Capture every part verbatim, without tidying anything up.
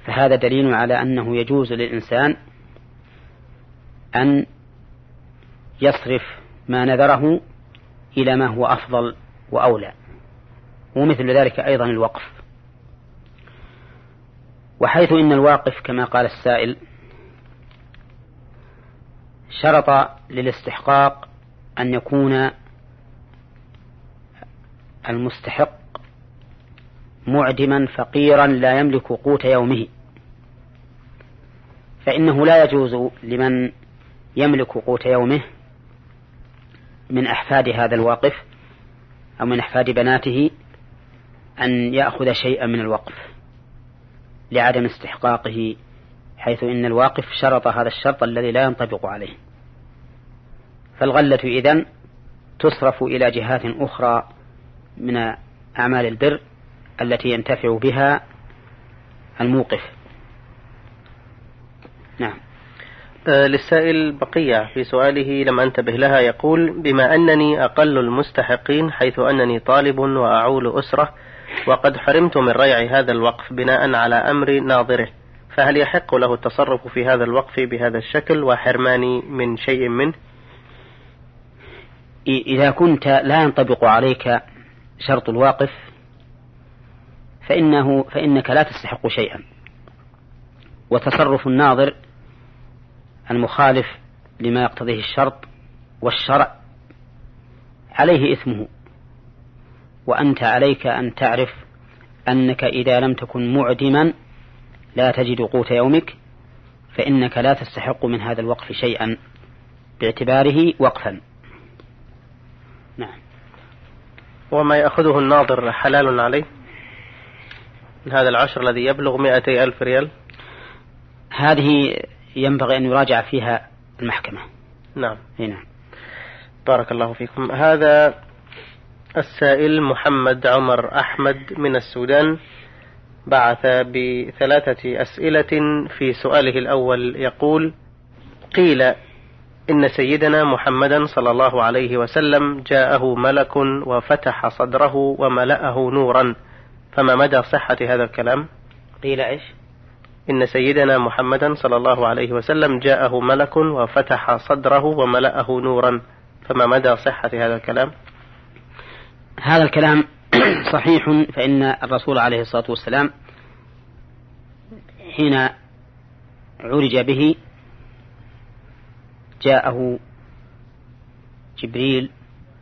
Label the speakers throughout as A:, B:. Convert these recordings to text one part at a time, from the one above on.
A: فهذا دليل على أنه يجوز للإنسان أن يصرف ما نذره إلى ما هو أفضل وأولى، ومثل ذلك أيضا الوقف. وحيث إن الواقف كما قال السائل شرط للاستحقاق أن يكون المستحق معدما فقيرا لا يملك قوت يومه، فإنه لا يجوز لمن يملك قوت يومه من أحفاد هذا الواقف أو من أحفاد بناته أن يأخذ شيئا من الوقف لعدم استحقاقه، حيث إن الواقف شرط هذا الشرط الذي لا ينطبق عليه. فالغلة إذن تصرف إلى جهات أخرى من أعمال البر التي ينتفع بها الموقف. نعم.
B: آه للسائل بقية في سؤاله لم أنتبه لها، يقول: بما أنني أقل المستحقين حيث أنني طالب وأعول أسرة وقد حرمت من ريع هذا الوقف بناء على أمر ناظره، فهل يحق له التصرف في هذا الوقف بهذا الشكل وحرماني من شيء منه؟
A: إذا كنت لا ينطبق عليك شرط الواقف فإنه فإنك لا تستحق شيئا، وتصرف الناظر المخالف لما يقتضيه الشرط والشرع عليه إثمه، وأنت عليك أن تعرف أنك إذا لم تكن معدما لا تجد قوت يومك فإنك لا تستحق من هذا الوقف شيئا باعتباره وقفا. نعم.
B: وما يأخذه الناظر حلال عليه من هذا العشر الذي يبلغ مئتي ألف ريال؟
A: هذه ينبغي أن يراجع فيها المحكمة.
B: نعم.
A: نعم.
B: بارك الله فيكم. هذا السائل محمد عمر أحمد من السودان بعث بثلاثة أسئلة. في سؤاله الأول يقول: قيل إن سيدنا محمدا صلى الله عليه وسلم جاءه ملك وفتح صدره وملأه نورا، فما مدى صحة هذا الكلام؟
A: قيل إيش؟
B: إن سيدنا محمدا صلى الله عليه وسلم جاءه ملك وفتح صدره وملأه نورا، فما مدى صحة هذا الكلام؟
A: هذا الكلام صحيح، فإن الرسول عليه الصلاة والسلام حين عرج به جاءه جبريل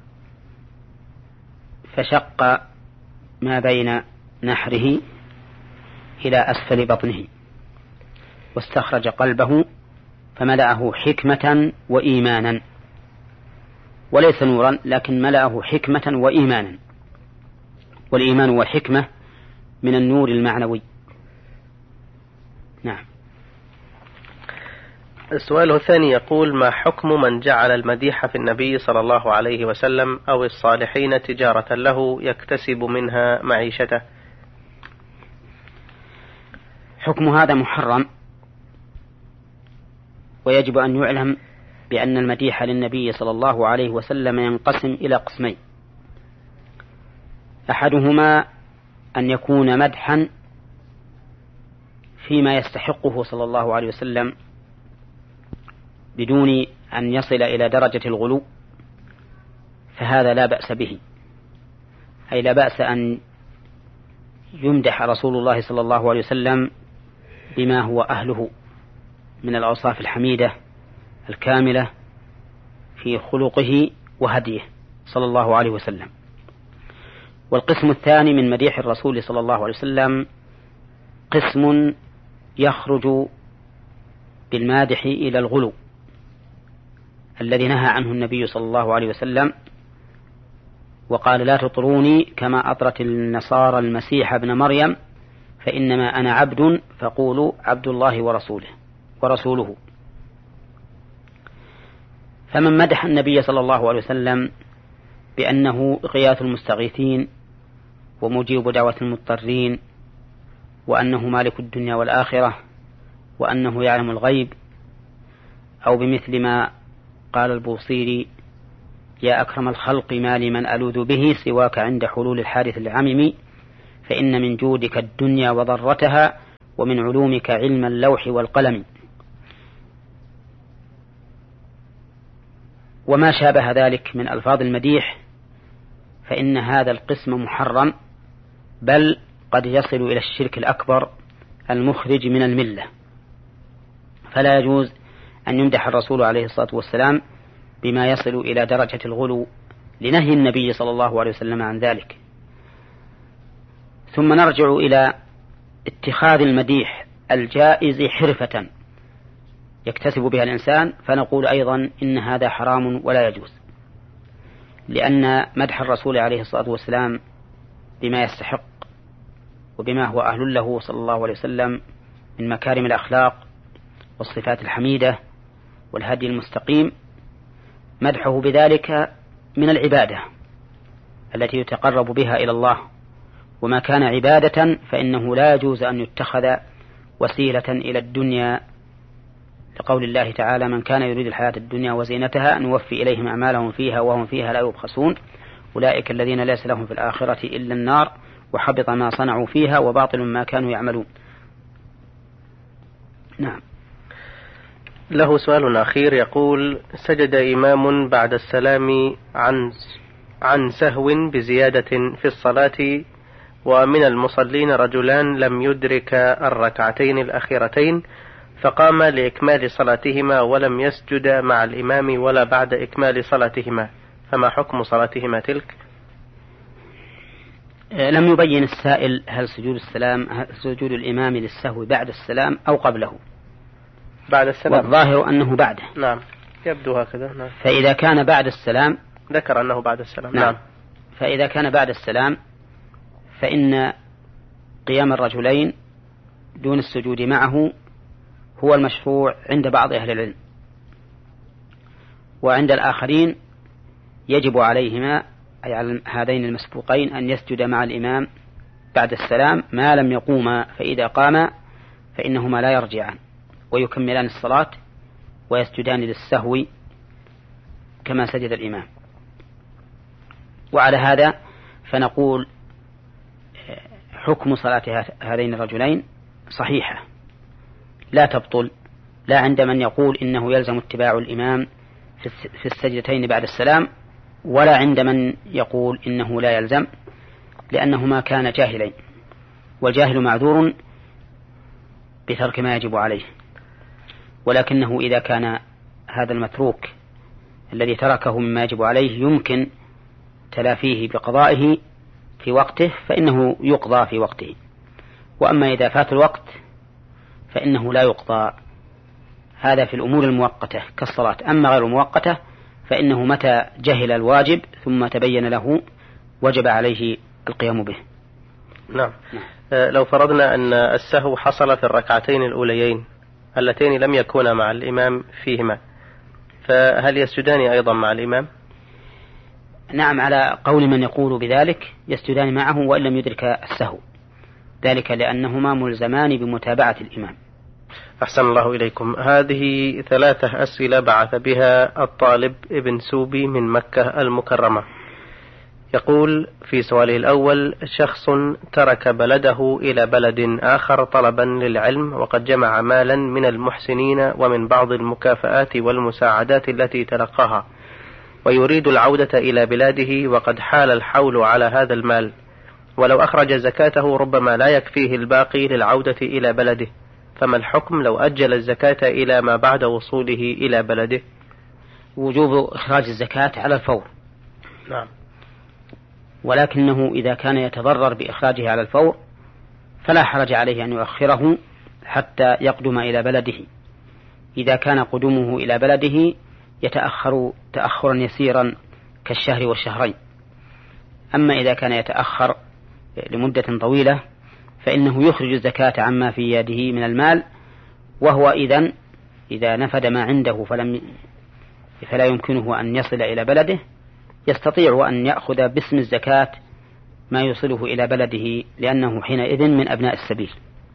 A: فشق ما بين نحره إلى أسفل بطنه واستخرج قلبه فملأه حكمة وإيمانا، وليس نورا لكن ملأه حكمة وإيمانا، والإيمان والحكمة من النور المعنوي. نعم.
B: السؤال الثاني يقول: ما حكم من جعل المديح في النبي صلى الله عليه وسلم أو الصالحين تجارة له يكتسب منها معيشته؟
A: حكم هذا محرم، ويجب أن يعلم بأن المديح للنبي صلى الله عليه وسلم ينقسم إلى قسمين: أحدهما أن يكون مدحا فيما يستحقه صلى الله عليه وسلم بدون أن يصل إلى درجة الغلو، فهذا لا بأس به، أي لا بأس أن يمدح رسول الله صلى الله عليه وسلم بما هو أهله من الأوصاف الحميدة الكاملة في خلقه وهديه صلى الله عليه وسلم. والقسم الثاني من مديح الرسول صلى الله عليه وسلم قسم يخرج بالمادح إلى الغلو الذي نهى عنه النبي صلى الله عليه وسلم وقال: لا تطروني كما أطرت النصارى المسيح ابن مريم فإنما أنا عبد فقولوا عبد الله ورسوله ورسوله. فمن مدح النبي صلى الله عليه وسلم بأنه غياث المستغيثين ومجيب دعوة المضطرين وأنه مالك الدنيا والآخرة وأنه يعلم الغيب، أو بمثل ما قال البوصيري: يا أكرم الخلق ما لمن ألوذ به سواك عند حلول الحادث العمم، فإن من جودك الدنيا وضرتها ومن علومك علم اللوح والقلم. وما شابه ذلك من ألفاظ المديح فإن هذا القسم محرم، بل قد يصل إلى الشرك الأكبر المخرج من الملة، فلا يجوز أن يمدح الرسول عليه الصلاة والسلام بما يصل إلى درجة الغلو لنهي النبي صلى الله عليه وسلم عن ذلك. ثم نرجع إلى اتخاذ المديح الجائز حرفة يكتسب بها الإنسان، فنقول أيضا إن هذا حرام ولا يجوز، لأن مدح الرسول عليه الصلاة والسلام بما يستحق وبما هو أهل له صلى الله عليه وسلم من مكارم الأخلاق والصفات الحميدة والهدي المستقيم، مدحه بذلك من العبادة التي يتقرب بها إلى الله، وما كان عبادة فإنه لا يجوز أن يتخذ وسيلة إلى الدنيا، لقول الله تعالى: من كان يريد الحياة الدنيا وزينتها نوفي إليهم أعمالهم فيها وهم فيها لا يبخسون أولئك الذين ليس لهم في الآخرة إلا النار وحبط ما صنعوا فيها وباطل ما كانوا يعملون. نعم.
B: له سؤال أخير يقول: سجد إمام بعد السلام عن عن سهو بزيادة في الصلاة، ومن المصلين رجلان لم يدرك الركعتين الأخيرتين، فقام لإكمال صلاتهما ولم يسجد مع الإمام ولا بعد إكمال صلاتهما، فما حكم صلاتهما تلك؟
A: لم يبين السائل هل سجود السلام هل سجود الإمام للسهو بعد السلام أو قبله.
B: بعد السلام،
A: والظاهر أنه بعده.
B: نعم، يبدو هكذا. نعم.
A: فإذا كان بعد السلام،
B: ذكر أنه بعد السلام.
A: نعم.
B: نعم.
A: فإذا كان بعد السلام فإن قيام الرجلين دون السجود معه هو المشروع عند بعض أهل العلم، وعند الآخرين يجب عليهما أي على هذين المسبوقين أن يسجد مع الإمام بعد السلام ما لم يقوما، فإذا قاما فإنهما لا يرجعان ويكملان الصلاة ويسجدان للسهو كما سجد الإمام. وعلى هذا فنقول حكم صلاة هذين الرجلين صحيحة لا تبطل، لا عند من يقول إنه يلزم اتباع الإمام في السجدتين بعد السلام، ولا عند من يقول إنه لا يلزم، لأنهما كان جاهلين، والجاهل معذور بترك ما يجب عليه، ولكنه إذا كان هذا المتروك الذي تركه مما يجب عليه يمكن تلافيه بقضائه في وقته فإنه يقضى في وقته، وأما إذا فات الوقت فإنه لا يقضى. هذا في الأمور المؤقتة كالصلاة. أما غير المؤقتة فإنه متى جهل الواجب ثم تبين له وجب عليه القيام به.
B: نعم. نعم. آه لو فرضنا أن السهو حصل في الركعتين الأوليين اللتين لم يكونا مع الإمام فيهما، فهل يسجدان أيضا مع الإمام؟
A: نعم، على قول من يقول بذلك يسجدان معه وإن لم يدرك السهو، ذلك لأنهما ملزمان بمتابعة الإمام.
B: أحسن الله إليكم. هذه ثلاثة أسئلة بعث بها الطالب ابن سوبي من مكة المكرمة. يقول في سؤاله الأول: شخص ترك بلده إلى بلد آخر طلبا للعلم، وقد جمع مالا من المحسنين ومن بعض المكافآت والمساعدات التي تلقاها، ويريد العودة إلى بلاده وقد حال الحول على هذا المال، ولو أخرج زكاته ربما لا يكفيه الباقي للعودة إلى بلده، فما الحكم لو أجل الزكاة إلى ما بعد وصوله إلى بلده؟
A: وجوب إخراج الزكاة على الفور.
B: نعم.
A: ولكنه إذا كان يتضرر بإخراجه على الفور فلا حرج عليه أن يؤخره حتى يقدم إلى بلده، إذا كان قدومه إلى بلده يتأخر تأخرا يسيرا كالشهر والشهرين. أما إذا كان يتأخر لمدة طويلة فإنه يخرج الزكاة عما في يده من المال، وهو إذن إذا نفد ما عنده فلم فلا يمكنه أن يصل إلى بلده يستطيع أن يأخذ باسم الزكاة ما يوصله إلى بلده، لأنه حينئذ من أبناء السبيل.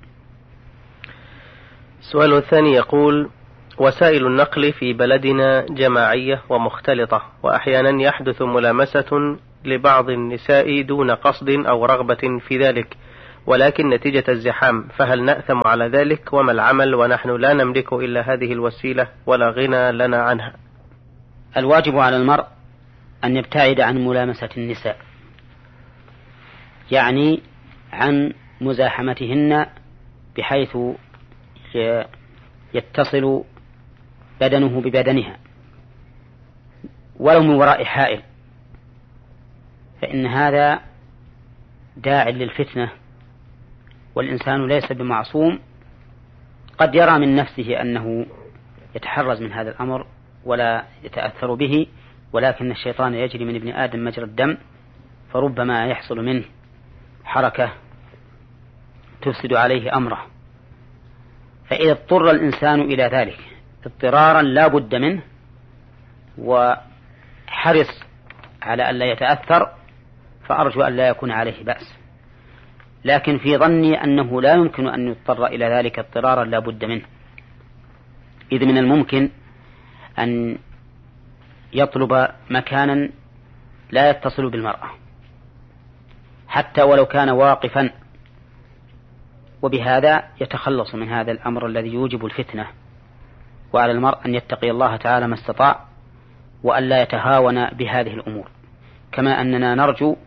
B: السؤال الثاني يقول: وسائل النقل في بلدنا جماعية ومختلطة، وأحيانا يحدث ملامسة لبعض النساء دون قصد أو رغبة في ذلك، ولكن نتيجة الزحام، فهل نأثم على ذلك؟ وما العمل ونحن لا نملك إلا هذه الوسيلة ولا غنى لنا عنها؟
A: الواجب على المرء أن يبتعد عن ملامسة النساء، يعني عن مزاحمتهن بحيث يتصل بدنه ببدنها ولو من وراء حائل، فإن هذا داع للفتنة، والإنسان ليس بمعصوم، قد يرى من نفسه أنه يتحرز من هذا الأمر ولا يتأثر به، ولكن الشيطان يجري من ابن آدم مجرى الدم، فربما يحصل منه حركة تفسد عليه أمره. فإذا اضطر الإنسان إلى ذلك اضطرارا لا بد منه وحرص على أن لا يتأثر، فأرجو أن لا يكون عليه بأس. لكن في ظني أنه لا يمكن أن يضطر إلى ذلك اضطرارا لا بد منه، إذ من الممكن أن يطلب مكانا لا يتصل بالمرأة حتى ولو كان واقفا، وبهذا يتخلص من هذا الأمر الذي يوجب الفتنة. وعلى المرء أن يتقي الله تعالى ما استطاع وأن لا يتهاون بهذه الأمور، كما أننا نرجو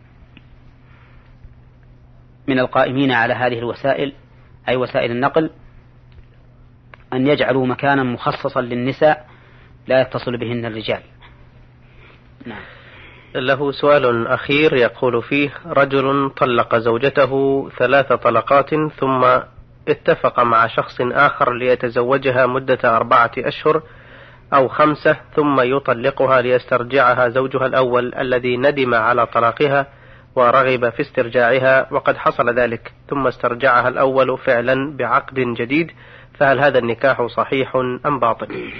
A: من القائمين على هذه الوسائل أي وسائل النقل أن يجعلوا مكانا مخصصا للنساء لا يتصل بهن الرجال. نعم.
B: له سؤال أخير يقول فيه: رجل طلق زوجته ثلاث طلقات ثم اتفق مع شخص آخر ليتزوجها مدة أربعة أشهر أو خمسة، ثم يطلقها ليسترجعها زوجها الأول الذي ندم على طلاقها ورغب في استرجاعها، وقد حصل ذلك ثم استرجعها الأول فعلا بعقد جديد، فهل هذا النكاح صحيح أم باطل؟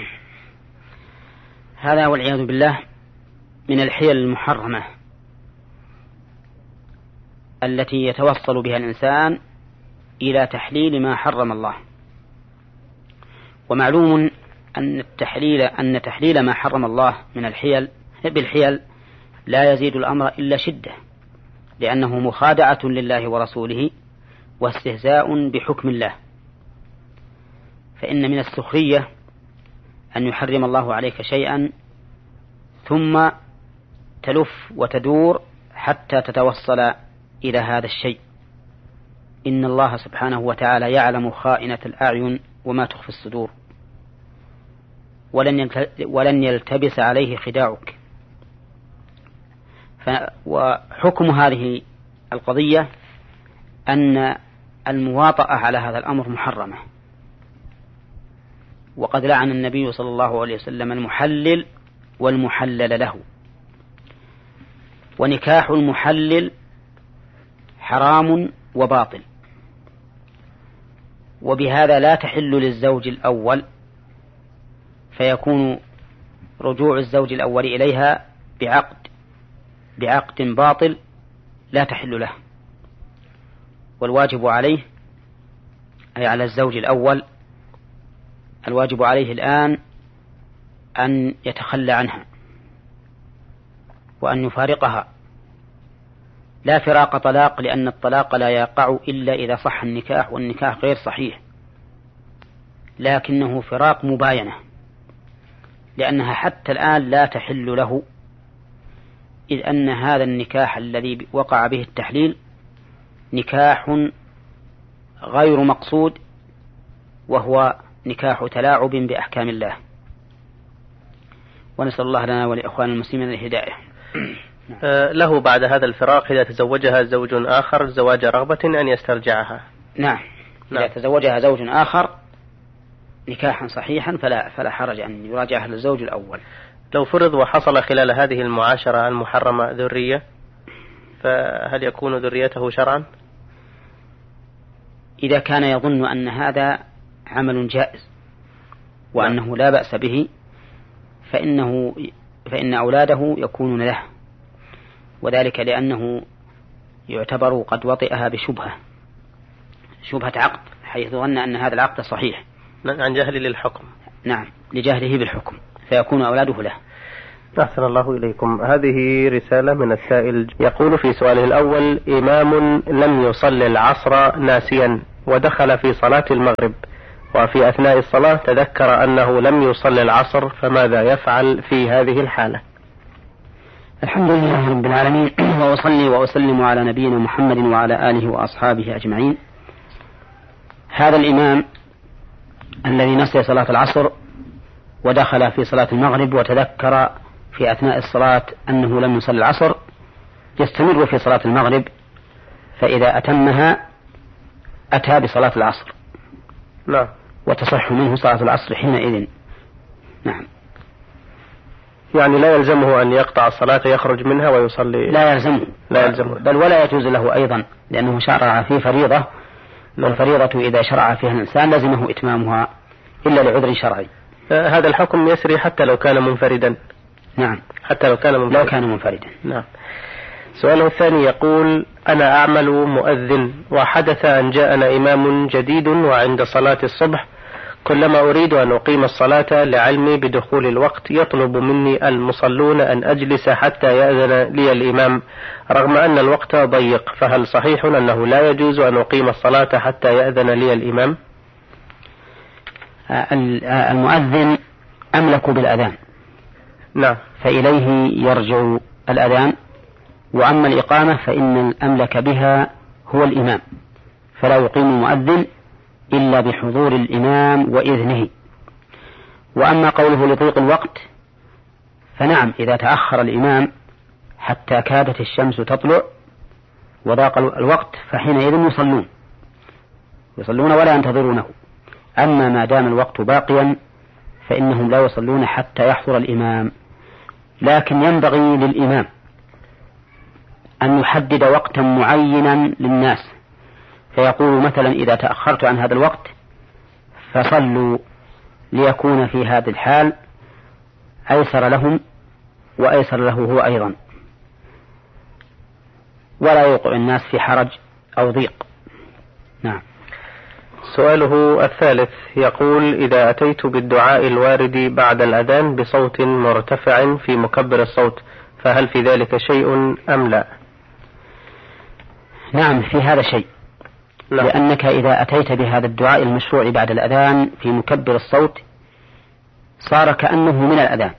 A: هذا والعياذ بالله من الحيل المحرمة التي يتوصل بها الإنسان إلى تحليل ما حرم الله. ومعلوم أن التحليل أن تحليل ما حرم الله من الحيل بالحيل لا يزيد الأمر إلا شدة، لأنه مخادعة لله ورسوله واستهزاء بحكم الله. فإن من السخرية أن يحرم الله عليك شيئا ثم تلف وتدور حتى تتوصل إلى هذا الشيء. إن الله سبحانه وتعالى يعلم خائنة الأعين وما تخفي الصدور، ولن يلتبس عليه خداعك. وحكم هذه القضية أن المواطأة على هذا الأمر محرمة، وقد لعن النبي صلى الله عليه وسلم المحلل والمحلل له. ونكاح المحلل حرام وباطل، وبهذا لا تحل للزوج الأول، فيكون رجوع الزوج الأول إليها بعقد بعقد باطل لا تحل له. والواجب عليه أي على الزوج الأول الواجب عليه الآن أن يتخلى عنها وأن يفارقها، لا فراق طلاق، لأن الطلاق لا يقع إلا إذا صح النكاح، والنكاح غير صحيح، لكنه فراق مباينة، لأنها حتى الآن لا تحل له، إذ أن هذا النكاح الذي وقع به التحليل نكاح غير مقصود، وهو نكاح تلاعب بأحكام الله. ونسأل الله لنا ولإخوان المسلمين الهداية.
B: آه له بعد هذا الفراق إذا تزوجها زوج آخر زواج رغبة أن يسترجعها.
A: نعم. إذا نعم. تزوجها زوج آخر نكاحا صحيحا فلا, فلا حرج أن يراجعها للزوج الأول.
B: لو فرض وحصل خلال هذه المعاشرة المحرمة ذرية، فهل يكون ذريته شرعا؟
A: إذا كان يظن أن هذا عمل جائز وأنه لا بأس به، فإنه فإن أولاده يكونون له، وذلك لأنه يعتبر قد وطئها بشبهة شبهة عقد، حيث ظن أن هذا العقد صحيح
B: عن جهل للحكم.
A: نعم، لجهله بالحكم، فيكون أولاده له.
B: أحسن الله إليكم. هذه رسالة من السائل يقول في سؤاله الأول: إمام لم يصلي العصر ناسيا ودخل في صلاة المغرب، وفي أثناء الصلاة تذكر أنه لم يصلي العصر، فماذا يفعل في هذه الحالة؟
A: الحمد لله رب العالمين، وأصلي وأسلم على نبينا محمد وعلى آله وأصحابه أجمعين. هذا الإمام الذي نسي صلاة العصر ودخل في صلاة المغرب وتذكر في أثناء الصلاة أنه لم يصلي العصر يستمر في صلاة المغرب، فإذا أتمها أتى بصلاة العصر.
B: نعم.
A: وتصح منه صلاة العصر حينئذ. نعم.
B: يعني لا يلزمه أن يقطع الصلاة يخرج منها ويصلي؟
A: لا يلزمه،
B: لا يلزمه،
A: بل ولا يجوز له أيضا، لأنه شرع في فريضة، والفريضة إذا شرع فيها الإنسان لزمه إتمامها إلا لعذر شرعي.
B: آه هذا الحكم يسري حتى لو كان منفردا؟
A: نعم،
B: حتى لو كان منفردا.
A: لو كان منفردا.
B: نعم. سؤاله الثاني يقول: أنا أعمل مؤذن، وحدث أن جاءنا إمام جديد، وعند صلاة الصبح كلما أريد أن أقيم الصلاة لعلمي بدخول الوقت يطلب مني المصلون أن أجلس حتى يأذن لي الإمام رغم أن الوقت ضيق، فهل صحيح أنه لا يجوز أن أقيم الصلاة حتى يأذن لي الإمام؟
A: المؤذن أملك بالأذان.
B: نعم.
A: فإليه يرجع الأذان، وأما الإقامة فإن الأملك بها هو الإمام، فلا يقيم المؤذن إلا بحضور الإمام وإذنه. وأما قوله لضيق الوقت فنعم، إذا تأخر الإمام حتى كادت الشمس تطلع وضاق الوقت فحينئذ يصلون يصلون ولا ينتظرونه. أما ما دام الوقت باقيا فإنهم لا يصلون حتى يحضر الإمام. لكن ينبغي للإمام أن يحدد وقتا معينا للناس، فيقول مثلا: إذا تأخرت عن هذا الوقت فصلوا، ليكون في هذه الحال أيسر لهم وأيسر له هو أيضا، ولا يوقع الناس في حرج أو ضيق. نعم.
B: سؤاله الثالث يقول: إذا أتيت بالدعاء الوارد بعد الأذان بصوت مرتفع في مكبر الصوت فهل في ذلك شيء أم لا؟
A: نعم، في هذا شيء. لا. لأنك إذا أتيت بهذا الدعاء المشروع بعد الأذان في مكبر الصوت صار كأنه من الأذان،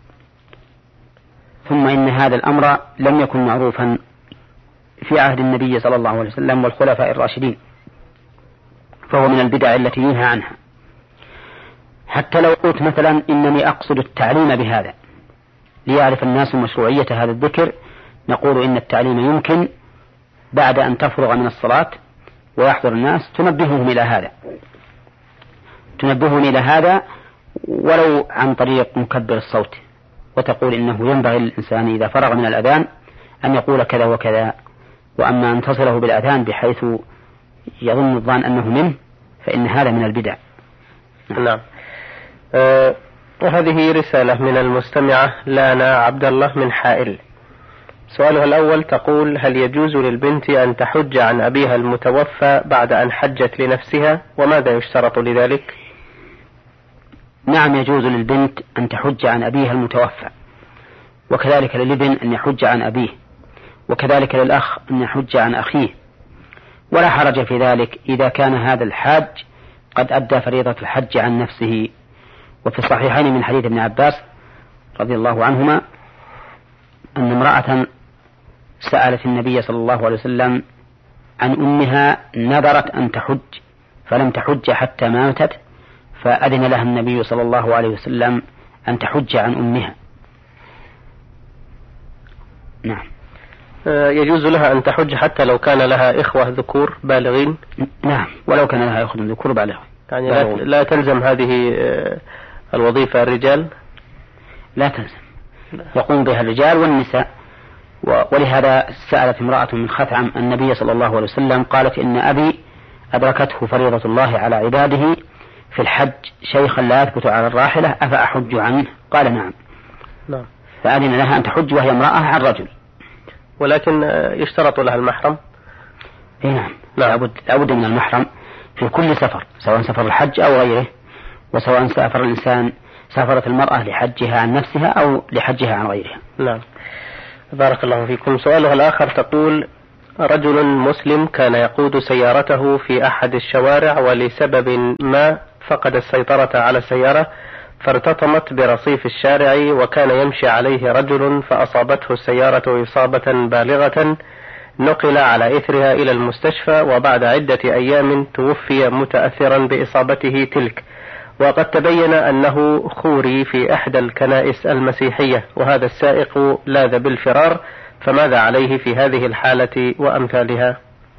A: ثم إن هذا الأمر لم يكن معروفا في عهد النبي صلى الله عليه وسلم والخلفاء الراشدين، فهو من البدع التي ينهى عنها. حتى لو قلت مثلا إنني أقصد التعليم بهذا ليعرف الناس مشروعية هذا الذكر، نقول إن التعليم يمكن بعد أن تفرغ من الصلاة ويحضر الناس تنبههم إلى هذا تنبههم إلى هذا ولو عن طريق مكبر الصوت، وتقول إنه ينبغي للإنسان إذا فرغ من الأذان أن يقول كذا وكذا. وأما أن تصله بالأذان بحيث يظن الظان أنه منه فإن هذا من البدع.
B: نعم. أه وهذه رسالة من المستمعة لانا عبد الله من حائل. سؤالها الأول تقول: هل يجوز للبنت أن تحج عن أبيها المتوفى بعد أن حجت لنفسها، وماذا يشترط لذلك؟
A: نعم، يجوز للبنت أن تحج عن أبيها المتوفى، وكذلك للابن أن يحج عن أبيه، وكذلك للأخ أن يحج عن أخيه، ولا حرج في ذلك إذا كان هذا الحاج قد أدى فريضة الحج عن نفسه. وفي الصحيحين من حديث ابن عباس رضي الله عنهما أن امرأة سألت النبي صلى الله عليه وسلم عن أمها نذرت أن تحج فلم تحج حتى ماتت، فأذن لها النبي صلى الله عليه وسلم أن تحج عن أمها. نعم.
B: يجوز لها أن تحج حتى لو كان لها إخوة ذكور بالغين؟
A: نعم، ولو كان لها إخوة ذكور بالغين.
B: يعني لا, لا تلزم هذه الوظيفة الرجال؟
A: لا تلزم، يقوم بها الرجال والنساء. ولهذا سألت امرأة من خثعم النبي صلى الله عليه وسلم قالت: إن أبي أدركته فريضة الله على عباده في الحج شيخا لا يثبت على الراحلة أفأحج عنه؟ قال: نعم.
B: نعم.
A: فأذن لها أن تحج وهي امرأة عن رجل،
B: ولكن يشترط لها المحرم.
A: إيه نعم. لابد لابد من المحرم في كل سفر، سواء سفر الحج أو غيره، وسواء سافر الإنسان سافرت المرأة لحجها عن نفسها أو لحجها عن غيرها.
B: نعم. بارك الله فيكم. سؤالها الآخر تقول: رجل مسلم كان يقود سيارته في أحد الشوارع ولسبب ما فقد السيطرة على السيارة فارتطمت برصيف الشارع وكان يمشي عليه رجل فأصابته السيارة إصابة بالغة، نقل على إثرها إلى المستشفى وبعد عدة أيام توفي متأثرا بإصابته تلك، وقد تبين أنه خوري في إحدى الكنائس المسيحية، وهذا السائق لاذ بالفرار، فماذا عليه في هذه الحالة وأمثالها؟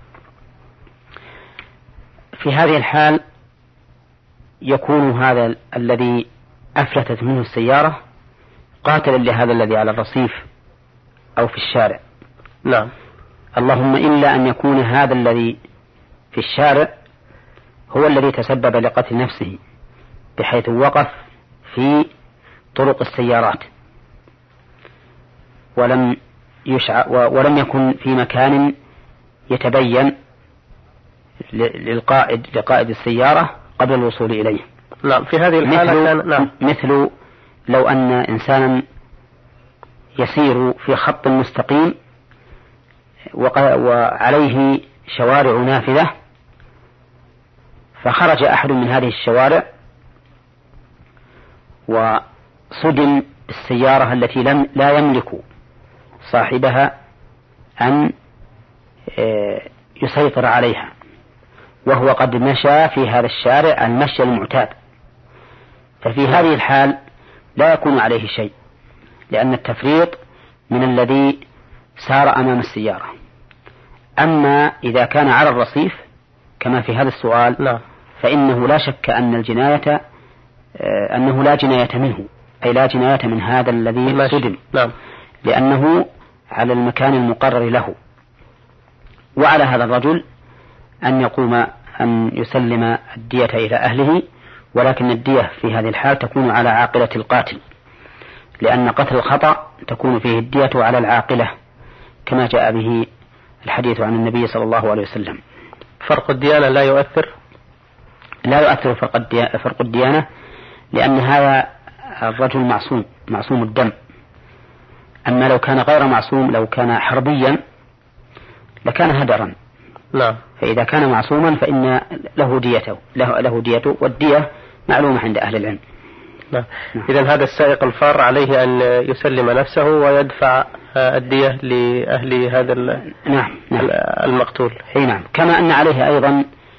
A: في هذه الحال يكون هذا الذي أفلتت منه السيارة قاتلا لهذا الذي على الرصيف أو في الشارع.
B: نعم.
A: اللهم إلا أن يكون هذا الذي في الشارع هو الذي تسبب لقتل نفسه، بحيث وقف في طرق السيارات ولم يشع ولم يكن في مكان يتبين للقائد لقائد السيارة قبل الوصول إليه.
B: نعم. في هذه الحالة
A: مثل,
B: كان نعم.
A: مثل لو أن إنسانا يسير في خط مستقيم وعليه شوارع نافذة، فخرج أحد من هذه الشوارع وصدم السيارة التي لم لا يملك صاحبها أن يسيطر عليها، وهو قد مشى في هذا الشارع المشي المعتاد، ففي هذه الحال لا يكون عليه شيء، لأن التفريط من الذي سار أمام السيارة. أما إذا كان على الرصيف كما في هذا السؤال
B: لا.
A: فإنه لا شك أن الجناية أنه لا جناية منه، أي لا جناية من هذا الذي صدم،
B: نعم.
A: لأنه على المكان المقرر له. وعلى هذا الرجل أن يقوم أن يسلم الدية إلى أهله، ولكن الدية في هذه الحال تكون على عاقلة القاتل، لأن قتل الخطأ تكون فيه الدية على العاقلة كما جاء به الحديث عن النبي صلى الله عليه وسلم.
B: فرق الديانة لا يؤثر
A: لا يؤثر فرق الديانة، لأن هذا الرجل معصوم معصوم الدم. أما لو كان غير معصوم، لو كان حربيا لكان هدرا.
B: لا.
A: فإذا كان معصوما فإن له ديته له, له ديته، والدية معلومة عند أهل العلم.
B: نعم. إذن هذا السائق الفار عليه أن يسلم نفسه ويدفع الدية لأهل هذا
A: نعم. نعم.
B: المقتول.
A: أي نعم. كما أن عليه أيضا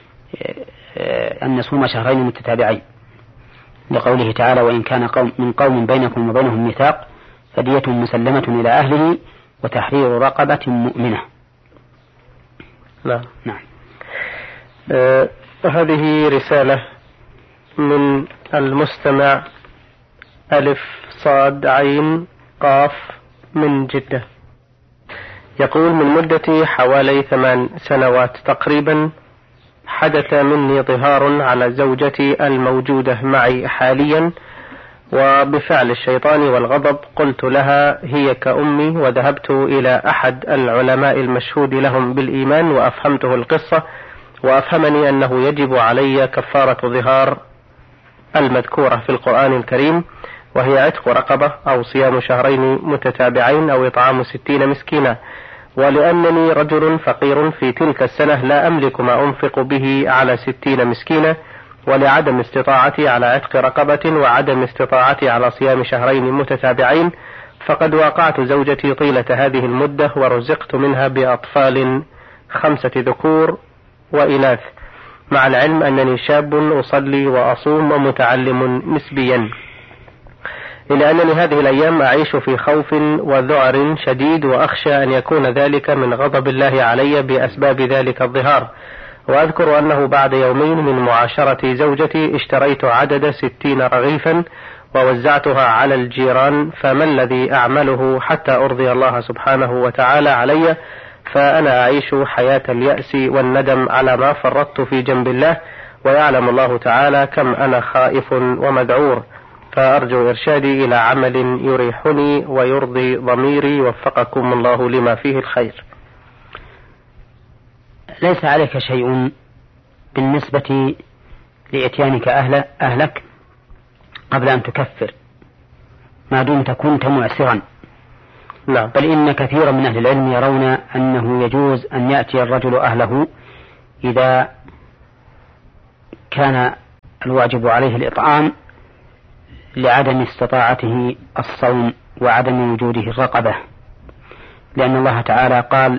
A: أن يصوم شهرين متتابعين، لقوله تعالى: وإن كان قوم من قوم بينكم وبينهم ميثاق فدية مسلمة إلى أهله وتحرير رقبة مؤمنة.
B: نعم.
A: نعم.
B: آه هذه رسالة من المستمع ألف صاد عين قاف من جدة، يقول: من مدة حوالي ثمان سنوات تقريبا حدث مني ظهار على زوجتي الموجودة معي حاليا، وبفعل الشيطان والغضب قلت لها هي كأمي، وذهبت إلى أحد العلماء المشهود لهم بالإيمان وأفهمته القصة، وأفهمني أنه يجب علي كفارة ظهار المذكورة في القرآن الكريم، وهي عتق رقبة أو صيام شهرين متتابعين أو إطعام ستين مسكينا، ولأنني رجل فقير في تلك السنة لا أملك ما أنفق به على ستين مسكينة، ولعدم استطاعتي على عتق رقبة وعدم استطاعتي على صيام شهرين متتابعين، فقد واقعت زوجتي طيلة هذه المدة ورزقت منها بأطفال خمسة ذكور وإناث، مع العلم أنني شاب أصلي وأصوم ومتعلم نسبيا، إلا أنني هذه الأيام أعيش في خوف وذعر شديد، وأخشى أن يكون ذلك من غضب الله علي بأسباب ذلك الظهار. وأذكر أنه بعد يومين من معاشرة زوجتي اشتريت عدد ستين رغيفا ووزعتها على الجيران، فما الذي أعمله حتى أرضي الله سبحانه وتعالى علي؟ فأنا أعيش حياة اليأس والندم على ما فرطت في جنب الله، ويعلم الله تعالى كم أنا خائف ومذعور، فأرجو إرشادي إلى عمل يريحني ويرضي ضميري، وفقكم الله لما فيه الخير.
A: ليس عليك شيء بالنسبة لإتيانك أهل أهلك قبل أن تكفر ما دمت كنت معسرا.
B: نعم.
A: بل إن كثيرا من أهل العلم يرون أنه يجوز أن يأتي الرجل أهله إذا كان الواجب عليه الإطعام لعدم استطاعته الصوم وعدم وجوده الرقبة، لأن الله تعالى قال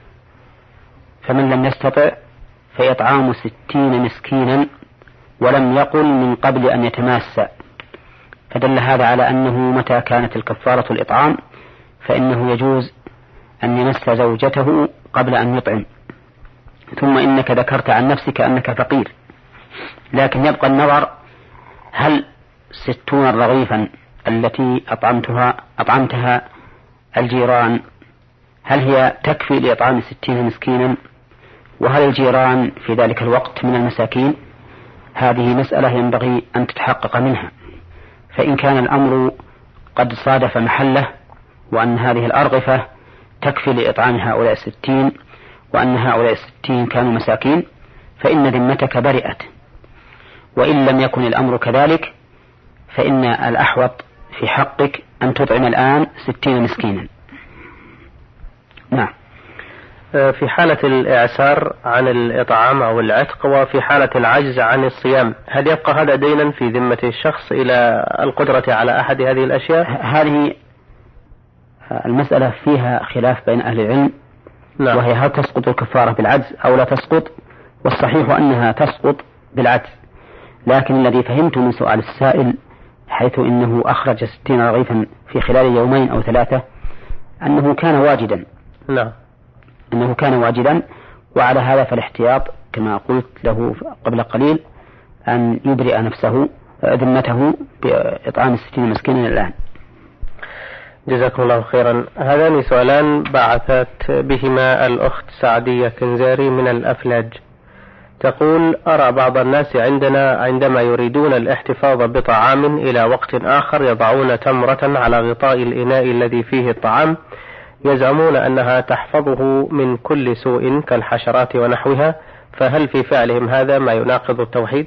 A: فمن لم يستطع فإطعام ستين مسكينا ولم يقل من قبل أن يتماسى، فدل هذا على أنه متى كانت الكفارة الإطعام فإنه يجوز أن يمس زوجته قبل أن يطعم. ثم إنك ذكرت عن نفسك أنك فقير، لكن يبقى النظر هل ستون رغيفا التي أطعمتها أطعمتها الجيران هل هي تكفي لإطعام ستين مسكينا، وهل الجيران في ذلك الوقت من المساكين؟ هذه مسألة ينبغي أن تتحقق منها. فإن كان الأمر قد صادف محله وأن هذه الأرغفة تكفي لإطعام هؤلاء الستين وأن هؤلاء الستين كانوا مساكين فإن ذمتك برئت. وإن لم يكن الأمر كذلك فإن الأحوط في حقك أن تطعم الآن ستين مسكينا. نعم.
B: في حالة الإعسار عن الإطعام أو العتق وفي حالة العجز عن الصيام هل يبقى هذا دينا في ذمة الشخص إلى القدرة على أحد هذه الأشياء؟
A: هذه المسألة فيها خلاف بين أهل العلم.
B: نعم.
A: وهي هل تسقط الكفارة بالعجز أو لا تسقط، والصحيح أنها تسقط بالعجز. لكن الذي فهمت من سؤال السائل حيث إنه أخرج ستين رغيفا في خلال يومين أو ثلاثة أنه كان واجدا.
B: نعم.
A: أنه كان واجدا، وعلى هذا فالاحتياط كما قلت له قبل قليل أن يبرئ نفسه ذمته بإطعام الستين مسكينا الآن.
B: جزاكم الله خيرا. هذان سؤالان بعثت بهما الأخت سعدية كنزاري من الأفلاج. تقول: أرى بعض الناس عندنا عندما يريدون الاحتفاظ بطعام إلى وقت آخر يضعون تمرة على غطاء الإناء الذي فيه الطعام، يزعمون أنها تحفظه من كل سوء كالحشرات ونحوها، فهل في فعلهم هذا ما يناقض التوحيد؟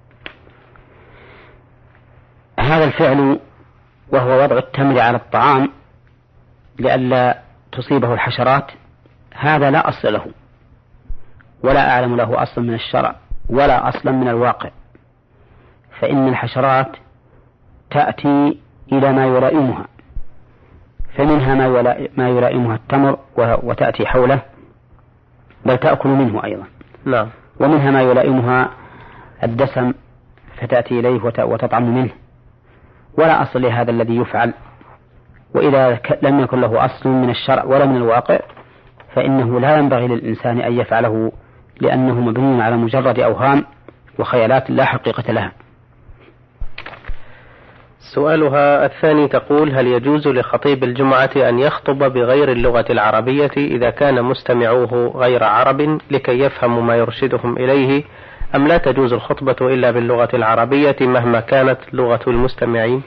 A: هذا الفعل وهو وضع التمر على الطعام لئلا تصيبه الحشرات هذا لا أصل له، ولا أعلم له أصلا من الشرع ولا أصلا من الواقع. فإن الحشرات تأتي إلى ما يلائمها، فمنها ما يلائمها التمر وتأتي حوله بل تأكل منه أيضا.
B: نعم.
A: ومنها ما يلائمها الدسم فتأتي إليه وتطعم منه، ولا أصل لهذا الذي يفعل. وإذا لم يكن له أصل من الشرع ولا من الواقع فإنه لا ينبغي للإنسان أن يفعله، لأنه مبني على مجرد أوهام وخيالات لا حقيقة لها.
B: سؤالها الثاني تقول: هل يجوز لخطيب الجمعة أن يخطب بغير اللغة العربية إذا كان مستمعوه غير عرب لكي يفهموا ما يرشدهم إليه، أم لا تجوز الخطبة إلا باللغة العربية مهما كانت لغة المستمعين؟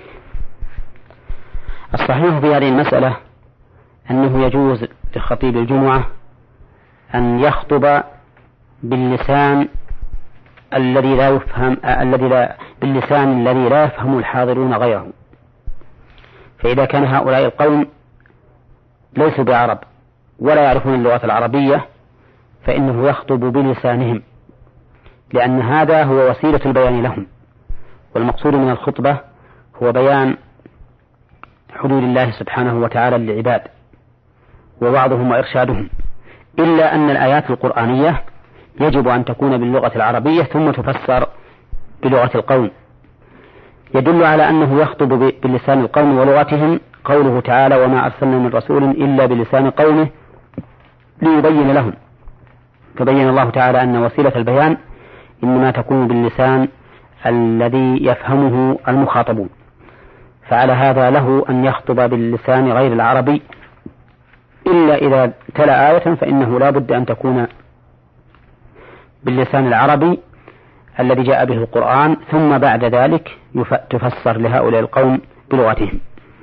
A: الصحيح في هذه المسألة أنه يجوز لخطيب الجمعة أن يخطب باللسان الذي لا يفهم الذي لا باللسان الذي لا يفهم الحاضرون غيره. فإذا كان هؤلاء القوم ليسوا بعرب ولا يعرفون اللغة العربية فإنه يخطب بلسانهم، لأن هذا هو وسيلة البيان لهم، والمقصود من الخطبة هو بيان حدود الله سبحانه وتعالى للعباد ووعظهم وإرشادهم، إلا أن الآيات القرآنية يجب أن تكون باللغة العربية ثم تفسر بلغة القوم. يدل على أنه يخطب بلسان القوم ولغتهم قوله تعالى: وما أرسلنا من رسول إلا بلسان قومه ليبين لهم. فبين الله تعالى أن وسيلة البيان إنما تكون باللسان الذي يفهمه المخاطبون، فعلى هذا له أن يخطب باللسان غير العربي، إلا إذا تلا آية فإنه لا بد أن تكون باللسان العربي الذي جاء به القرآن، ثم بعد ذلك تفسر لهؤلاء القوم بلغتهم.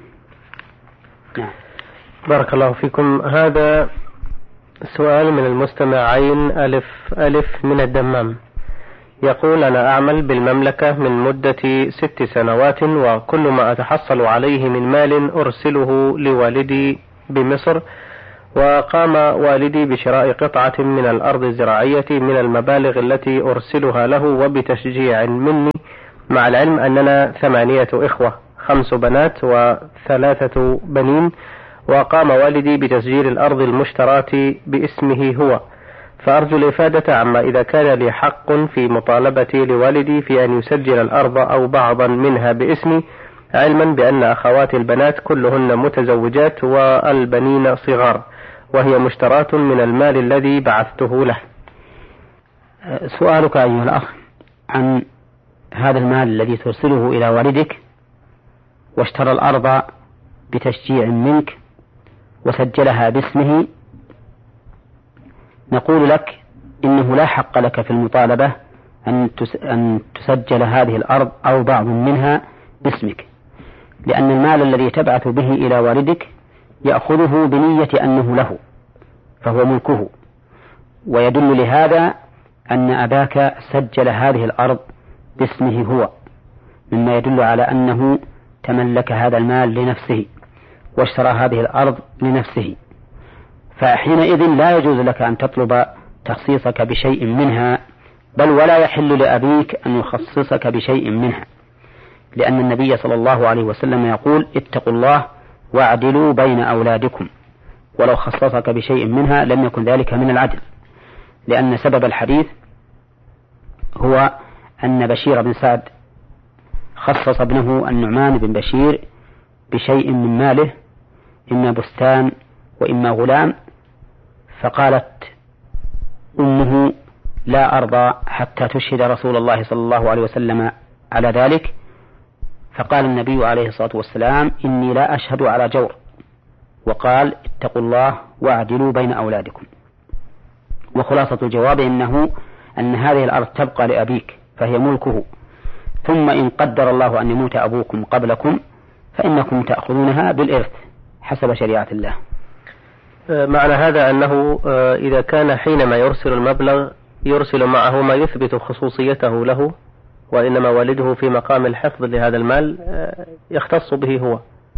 B: بارك الله فيكم. هذا سؤال من المستمع عين ألف ألف من الدمام، يقول: أنا أعمل بالمملكة من مدة ست سنوات، وكل ما أتحصل عليه من مال أرسله لوالدي بمصر، وقام والدي بشراء قطعة من الأرض الزراعية من المبالغ التي أرسلها له وبتشجيع مني، مع العلم أننا ثمانية إخوة، خمس بنات وثلاثة بنين، وقام والدي بتسجيل الأرض المشتراة باسمه هو، فأرجو الإفادة عما إذا كان لي حق في مطالبتي لوالدي في أن يسجل الأرض أو بعضا منها باسمي، علما بأن أخواتي البنات كلهن متزوجات والبنين صغار، وهي مشتراة من المال الذي بعثته له.
A: سؤالك أيها الأخ عن هذا المال الذي ترسله إلى والدك واشترى الأرض بتشجيع منك وسجلها باسمه، نقول لك إنه لا حق لك في المطالبة أن تسجل هذه الأرض أو بعض منها باسمك، لأن المال الذي تبعث به إلى والدك يأخذه بنية أنه له، فهو ملكه، ويدل لهذا أن أباك سجل هذه الأرض باسمه هو، مما يدل على أنه تملك هذا المال لنفسه واشترى هذه الأرض لنفسه، فحينئذ لا يجوز لك أن تطلب تخصيصك بشيء منها، بل ولا يحل لأبيك أن يخصصك بشيء منها، لأن النبي صلى الله عليه وسلم يقول: اتقوا الله واعدلوا بين أولادكم، ولو خصصك بشيء منها لم يكن ذلك من العدل، لأن سبب الحديث هو أن بشير بن سعد خصص ابنه النعمان بن بشير بشيء من ماله، إما بستان وإما غلام، فقالت أمه: لا أرضى حتى تشهد رسول الله صلى الله عليه وسلم على ذلك، فقال النبي عليه الصلاة والسلام: إني لا أشهد على جور، وقال: اتقوا الله واعدلوا بين أولادكم. وخلاصة الجواب إنه أن هذه الأرض تبقى لأبيك فهي ملكه، ثم إن قدر الله أن يموت أبوكم قبلكم فإنكم تأخذونها بالإرث حسب شريعة الله.
B: معنى هذا أنه إذا كان حينما يرسل المبلغ يرسل معه ما يثبت خصوصيته له، وإنما والده في مقام الحفظ لهذا المال يختص به هو.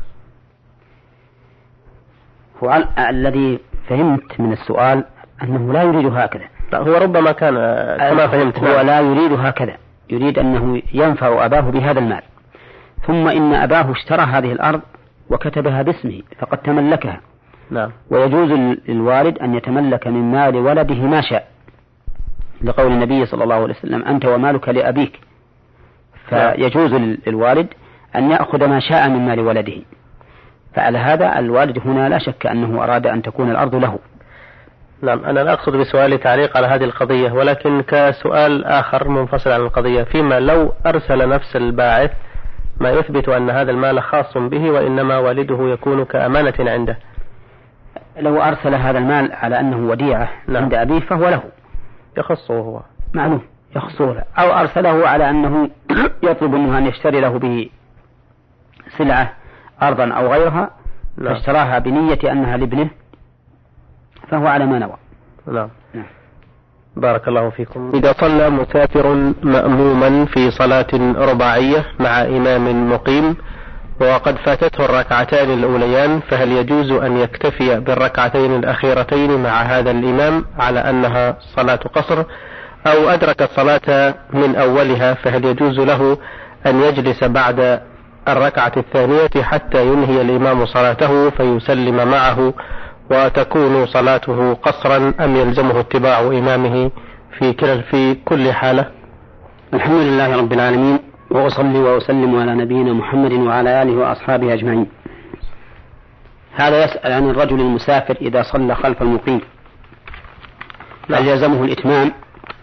A: هو الذي فهمت من السؤال أنه لا يريد هكذا.
B: لا، هو ربما كان كما فهمت.
A: هو لا يريد هكذا، يريد أنه ينفع أباه بهذا المال، ثم إن أباه اشترى هذه الأرض وكتبها باسمه فقد تملكها.
B: نعم.
A: ويجوز للوالد أن يتملك من مال ولده ما شاء، لقول النبي صلى الله عليه وسلم: أنت ومالك لأبيك، فيجوز للوالد أن يأخذ ما شاء من مال ولده. فعلى هذا الوالد هنا لا شك أنه أراد أن تكون الأرض له.
B: نعم، أنا لا أقصد بسؤالي تعليق على هذه القضية، ولكن كسؤال آخر منفصل عن القضية، فيما لو أرسل نفس الباعث ما يثبت أن هذا المال خاص به وإنما والده يكون كأمانة عنده.
A: لو أرسل هذا المال على أنه وديعة
B: نعم.
A: عند أبيه فهو له،
B: يخصه هو،
A: معلوم يخصه له، أو أرسله على أنه يطلب منه أن يشتري له به سلعة أرضا أو غيرها،
B: نعم.
A: فاشتراها بنية أنها لابنه فهو على ما نوى.
B: نعم. نعم. بارك الله فيكم. إذا صلى مسافر مأموما في صلاة رباعية مع إمام مقيم وقد فاتته الركعتان الأوليان، فهل يجوز أن يكتفي بالركعتين الأخيرتين مع هذا الإمام على أنها صلاة قصر، أو أدرك الصلاة من أولها فهل يجوز له أن يجلس بعد الركعة الثانية حتى ينهي الإمام صلاته فيسلم معه وتكون صلاته قصرا، أم يلزمه اتباع إمامه في كل في كل حالة؟
A: الحمد لله رب العالمين، وأصلي وأسلم على نبينا محمد وعلى آله وأصحابه أجمعين. هذا يسأل عن الرجل المسافر إذا صلى خلف المقيم هل يلزمه الإتمام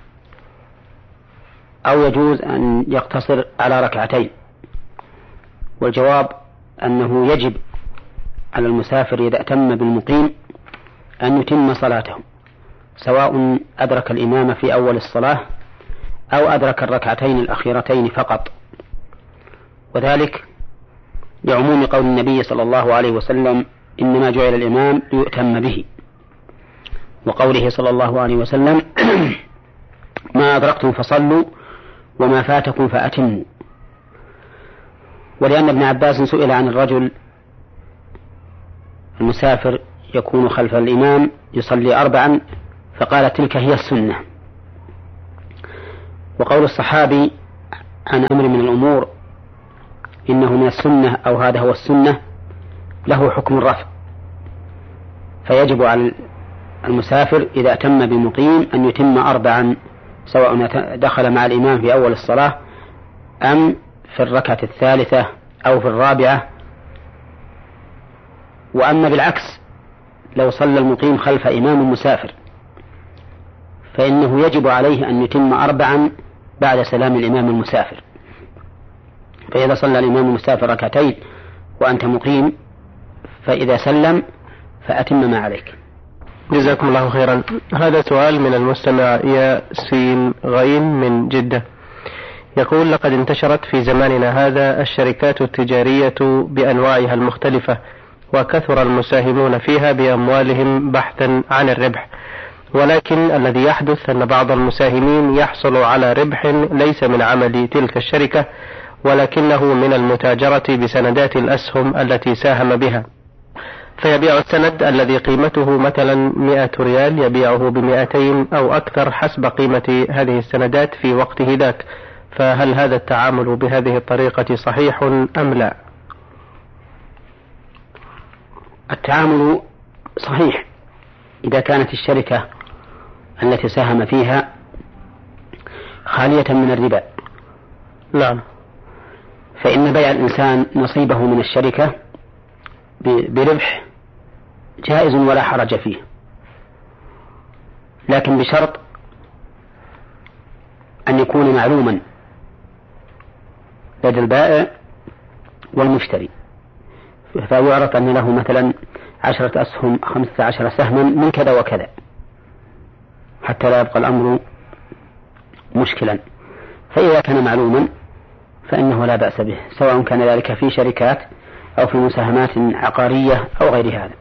A: أو يجوز أن يقتصر على ركعتين؟ والجواب أنه يجب على المسافر إذا أتم بالمقيم أن يتم صلاته، سواء أدرك الإمام في أول الصلاة أو أدرك الركعتين الأخيرتين فقط، وذلك لعموم قول النبي صلى الله عليه وسلم: إنما جعل الإمام ليؤتم به، وقوله صلى الله عليه وسلم: ما أدركتم فصلوا وما فاتكم فأتموا. ولأن ابن عباس سئل عن الرجل المسافر يكون خلف الإمام يصلي أربعا فقال تلك هي السنة. وقول الصحابي عن أمر من الأمور إنه من السنة أو هذا هو السنة له حكم الرفع، فيجب على المسافر إذا أتم بمقيم أن يتم أربعا سواء دخل مع الإمام في أول الصلاة أم في الركعة الثالثة أو في الرابعة. وأما بالعكس لو صلى المقيم خلف إمام مسافر فإنه يجب عليه أن يتم أربعا بعد سلام الإمام المسافر. فإذا صلى الإمام المسافر ركعتين وأنت مقيم فإذا سلم فأتم ما عليك.
B: جزاكم الله خيرا. هذا سؤال من المستمع يا سين غين من جدة، يقول لقد انتشرت في زماننا هذا الشركات التجارية بأنواعها المختلفة وكثر المساهمون فيها بأموالهم بحثا عن الربح، ولكن الذي يحدث أن بعض المساهمين يحصل على ربح ليس من عمل تلك الشركة ولكنه من المتاجرة بسندات الأسهم التي ساهم بها، فيبيع السند الذي قيمته مثلا مئة ريال يبيعه بمئتين أو أكثر حسب قيمة هذه السندات في وقته ذاك، فهل هذا التعامل بهذه الطريقة صحيح أم لا؟
A: التعامل صحيح إذا كانت الشركة التي ساهم فيها خالية من الربا.
B: نعم.
A: فإن بيع الإنسان نصيبه من الشركة بربح جائز ولا حرج فيه، لكن بشرط أن يكون معلوما لدى البائع والمشتري، فيعرف أن له مثلا عشرة أسهم خمسة عشر سهما من كذا وكذا حتى لا يبقى الأمر مشكلا. فإذا كان معلوما فإنه لا بأس به سواء كان ذلك في شركات أو في مساهمات عقارية أو غير هذا.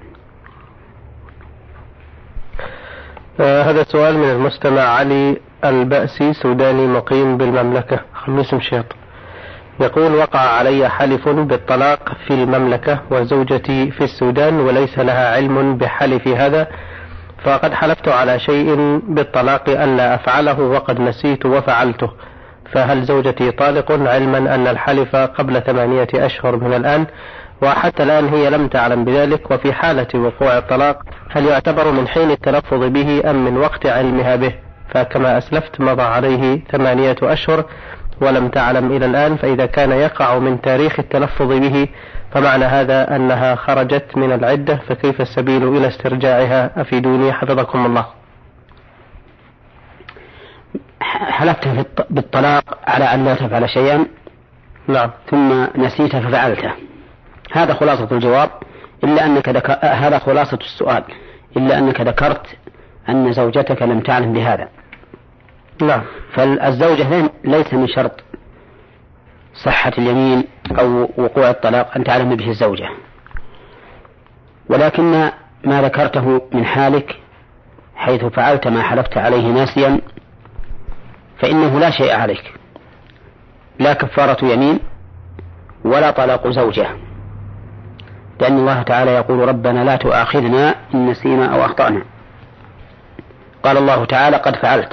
B: آه هذا سؤال من المستمع علي البأسي سوداني مقيم بالمملكة خميس مشيط، يقول وقع علي حلف بالطلاق في المملكة وزوجتي في السودان وليس لها علم بحلف هذا، فقد حلفت على شيء بالطلاق ألا أفعله وقد نسيت وفعلته، فهل زوجتي طالق علما أن الحلف قبل ثمانية أشهر من الآن وحتى الآن هي لم تعلم بذلك؟ وفي حالة وقوع الطلاق هل يعتبر من حين التلفظ به أم من وقت علمها به؟ فكما أسلفت مضى عليه ثمانية أشهر ولم تعلم إلى الآن، فإذا كان يقع من تاريخ التلفظ به فمعنى هذا أنها خرجت من العدة، فكيف السبيل إلى استرجاعها؟ أفيدوني حفظكم الله.
A: حلفت بالطلاق على أن لا تفعل شيئا.
B: نعم.
A: ثم نسيت ففعلته، هذا خلاصة الجواب، إلا أنك دك... هذا خلاصة السؤال، إلا أنك ذكرت أن زوجتك لم تعلم بهذا.
B: نعم.
A: فالزوجة ليس من شرط صحة اليمين أو وقوع الطلاق أن تعلم به الزوجة، ولكن ما ذكرته من حالك حيث فعلت ما حلفت عليه ناسيا فإنه لا شيء عليك، لا كفارة يمين ولا طلاق زوجة، لأن الله تعالى يقول ربنا لا تؤاخذنا إن نسينا أو أخطأنا. قال الله تعالى قد فعلت،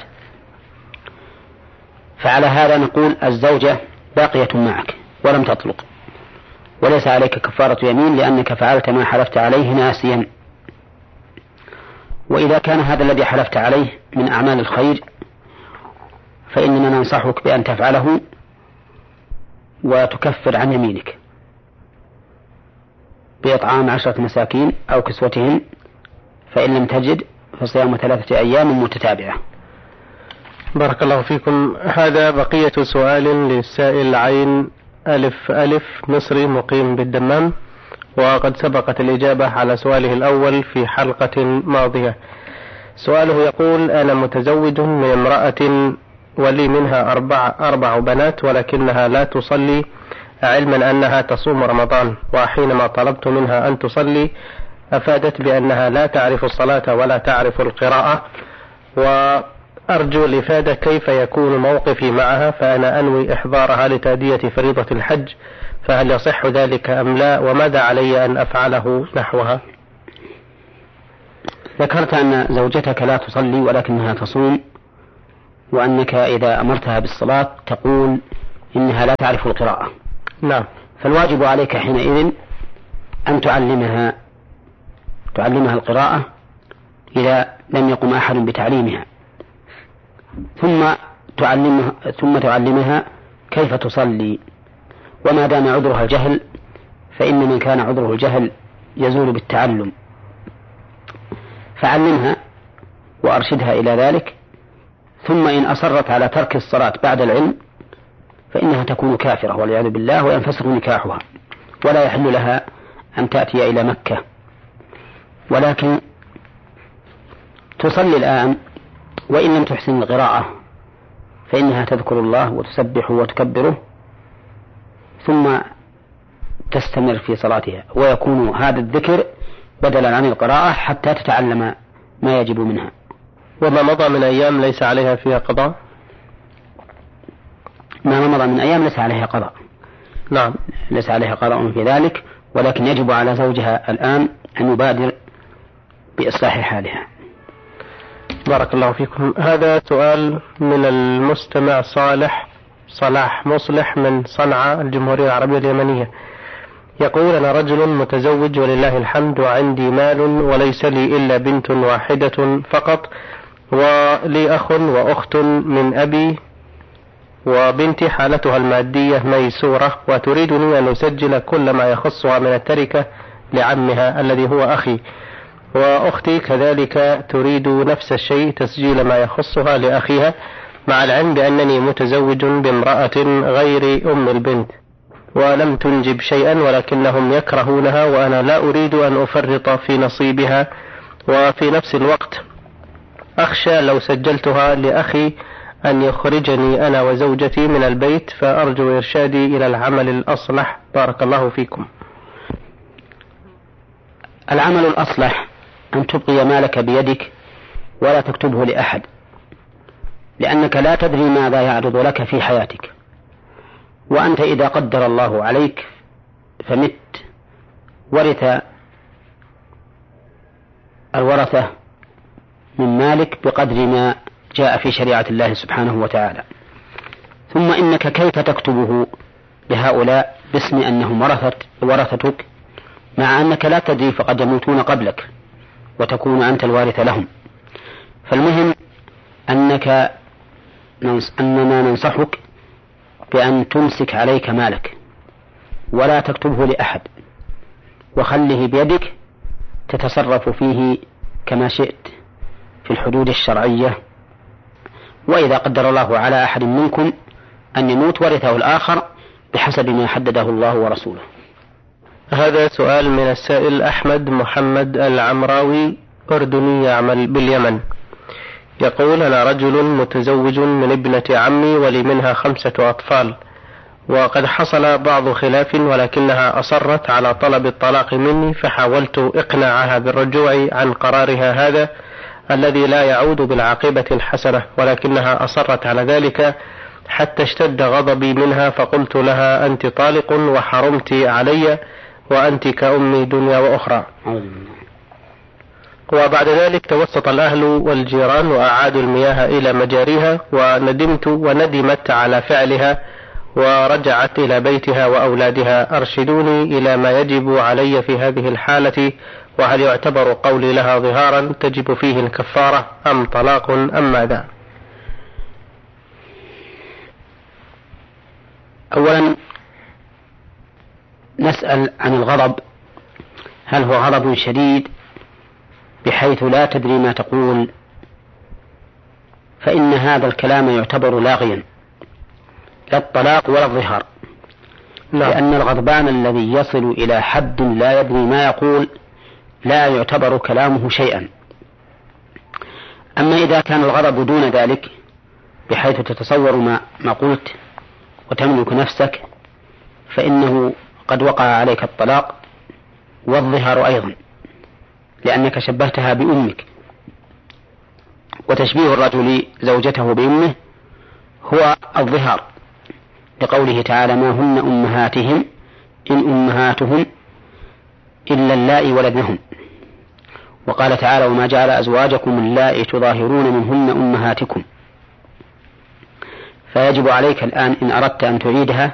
A: فعلى هذا نقول الزوجة باقية معك ولم تطلق، وليس عليك كفارة يمين لأنك فعلت ما حلفت عليه ناسيا. وإذا كان هذا الذي حلفت عليه من أعمال الخير فإننا ننصحك بأن تفعله وتكفر عن يمينك بإطعام عشرة مساكين أو كسوتهم، فإن لم تجد فصيام ثلاثة أيام متتابعة.
B: بارك الله فيكم. هذا بقية سؤال للسائل عين ألف ألف مصري مقيم بالدمام، وقد سبقت الإجابة على سؤاله الأول في حلقة ماضية. سؤاله يقول أنا متزوج من امرأة ولي منها أربع, أربع بنات ولكنها لا تصلي، علما أنها تصوم رمضان، وحينما طلبت منها أن تصلي أفادت بأنها لا تعرف الصلاة ولا تعرف القراءة، أرجو الإفادة كيف يكون موقفي معها، فأنا أنوي إحضارها لتأدية فريضة الحج، فهل يصح ذلك أم لا، وماذا علي أن أفعله نحوها؟
A: ذكرت أن زوجتك لا تصلي ولكنها تصوم، وأنك إذا أمرتها بالصلاة تقول إنها لا تعرف القراءة.
B: نعم.
A: فالواجب عليك حينئذ أن تعلمها تعلمها القراءة إذا لم يقم أحد بتعليمها، ثم تعلمها ثم تعلمها كيف تصلي. وما دام عذرها الجهل فإن من كان عذره الجهل يزول بالتعلم، فعلمها وأرشدها إلى ذلك. ثم إن أصرت على ترك الصلاة بعد العلم فإنها تكون كافرة والعياذ بالله، وينفسخ نكاحها ولا يحل لها أن تأتي إلى مكة. ولكن تصلي الآن، وإن لم تحسن القراءة فإنها تذكر الله وتسبح وتكبره ثم تستمر في صلاتها، ويكون هذا الذكر بدلا عن القراءة حتى تتعلم ما يجب منها.
B: وما مضى من أيام ليس عليها فيها قضاء؟
A: ما مضى من أيام ليس عليها قضاء.
B: نعم،
A: ليس عليها قضاء في ذلك، ولكن يجب على زوجها الآن أن يبادر بإصلاح حالها.
B: بارك الله فيكم. هذا سؤال من المستمع صالح صلاح مصلح من صنعاء الجمهورية العربية اليمنية، يقول: أنا رجل متزوج ولله الحمد، وعندي مال وليس لي إلا بنت واحدة فقط، ولي أخ وأخت من أبي، وبنتي حالتها المادية ميسورة، وتريدني أن أسجل كل ما يخصها من التركة لعمها الذي هو أخي، وأختي كذلك تريد نفس الشيء، تسجيل ما يخصها لأخيها، مع العلم بأنني متزوج بامرأة غير أم البنت ولم تنجب شيئا، ولكنهم يكرهونها وأنا لا أريد أن أفرط في نصيبها، وفي نفس الوقت أخشى لو سجلتها لأخي أن يخرجني أنا وزوجتي من البيت، فأرجو إرشادي إلى العمل الأصلح. بارك الله فيكم.
A: العمل الأصلح أن تبقي مالك بيدك ولا تكتبه لأحد، لأنك لا تدري ماذا يعرض لك في حياتك، وأنت إذا قدر الله عليك فمت ورث الورثة من مالك بقدر ما جاء في شريعة الله سبحانه وتعالى. ثم إنك كيف تكتبه لهؤلاء باسم أنهم ورثتك، مع أنك لا تدري فقد يموتون قبلك وتكون أنت الوارث لهم. فالمهم أنك أننا ننصحك بأن تمسك عليك مالك ولا تكتبه لأحد، وخله بيدك تتصرف فيه كما شئت في الحدود الشرعية، وإذا قدر الله على أحد منكم أن يموت ورثه الآخر بحسب ما حدده الله ورسوله.
B: هذا سؤال من السائل أحمد محمد العمراوي، أردني يعمل باليمن، يقول: أنا رجل متزوج من ابنة عمي ولي منها خمسة أطفال، وقد حصل بعض خلاف ولكنها أصرت على طلب الطلاق مني، فحاولت إقناعها بالرجوع عن قرارها هذا الذي لا يعود بالعاقبة الحسنة، ولكنها أصرت على ذلك حتى اشتد غضبي منها، فقلت لها: أنت طالق وحرمت علي، وأنت كأمي دنيا وأخرى. وبعد ذلك توسط الأهل والجيران وأعادوا المياه إلى مجاريها، وندمت وندمت على فعلها ورجعت إلى بيتها وأولادها. أرشدوني إلى ما يجب علي في هذه الحالة، وهل يعتبر قولي لها ظهارا تجب فيه الكفارة أم طلاق أم ماذا؟
A: أولا نسأل عن الغضب، هل هو غضب شديد بحيث لا تدري ما تقول؟ فإن هذا الكلام يعتبر لاغيا، لا الطلاق ولا الظهار، لأن الغضبان الذي يصل إلى حد لا يدري ما يقول لا يعتبر كلامه شيئا. أما إذا كان الغضب دون ذلك بحيث تتصور ما, ما قلت وتملك نفسك، فإنه قد وقع عليك الطلاق والظهار أيضا، لأنك شبهتها بأمك وتشبيه الرجل زوجته بأمه هو الظهار، لقوله تعالى: ما هن أمهاتهم إن أمهاتهم إلا اللائي ولدنهم. وقال تعالى: وما جعل أزواجكم اللائي تظاهرون منهن أمهاتكم. فيجب عليك الآن إن أردت أن تعيدها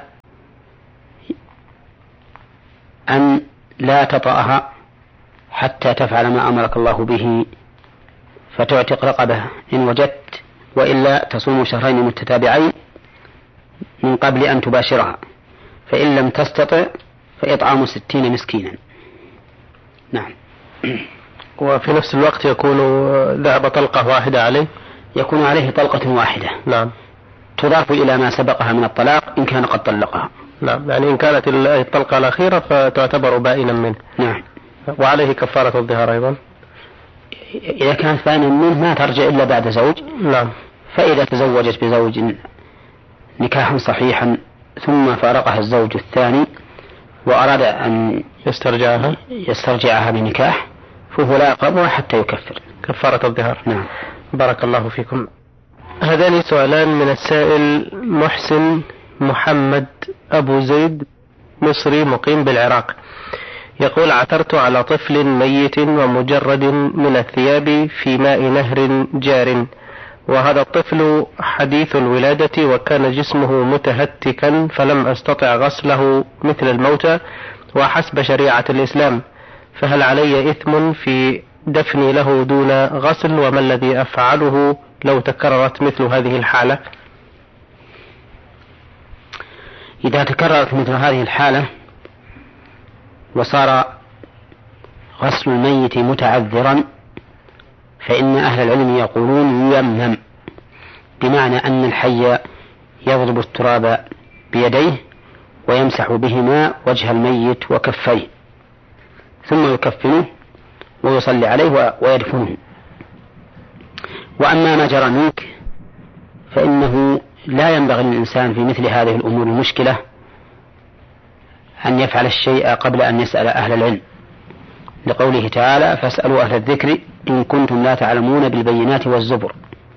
A: أن لا تطأها حتى تفعل ما أمرك الله به، فتعتق رقبة إن وجدت، وإلا تصوم شهرين متتابعين من قبل أن تباشرها، فإن لم تستطع فإطعام ستين مسكينا. نعم.
B: وفي نفس الوقت يكون ذهب طلقة واحدة عليه؟
A: يكون عليه طلقة واحدة.
B: نعم.
A: تضاف إلى ما سبقها من الطلاق إن كان قد طلقها.
B: نعم، يعني إن كانت الطلقة الأخيرة فتعتبر بائنا منه.
A: نعم.
B: وعليه كفارة الظهار أيضا.
A: إذا كانت بائنا منه ما ترجع إلا بعد زوج.
B: نعم.
A: فإذا تزوجت بزوج نكاحا صحيحا ثم فارقها الزوج الثاني وأراد أن
B: يسترجعها
A: يسترجعها بنكاح فهو لا يقربها حتى يكفر.
B: كفارة الظهار.
A: نعم.
B: بارك الله فيكم. هذان سؤالان من السائل محسن محمد أبو زيد، مصري مقيم بالعراق. يقول: عثرت على طفل ميت ومجرد من الثياب في ماء نهر جار، وهذا الطفل حديث الولادة وكان جسمه متهتكا، فلم أستطع غسله مثل الموتى وحسب شريعة الإسلام، فهل علي إثم في دفني له دون غسل؟ وما الذي أفعله لو تكررت مثل هذه الحالة؟
A: إذا تكررت مثل هذه الحالة وصار غسل الميت متعذرا فإن أهل العلم يقولون ييمم، بمعنى أن الحي يضرب التراب بيديه ويمسح بهما وجه الميت وكفيه ثم يكفنه ويصلي عليه ويدفنه. وأما ما جرى منك فإنه لا ينبغي للإنسان في مثل هذه الأمور المشكلة أن يفعل الشيء قبل أن يسأل أهل العلم، لقوله تعالى: فاسألوا أهل الذكر إن كنتم لا تعلمون بالبينات والزبر.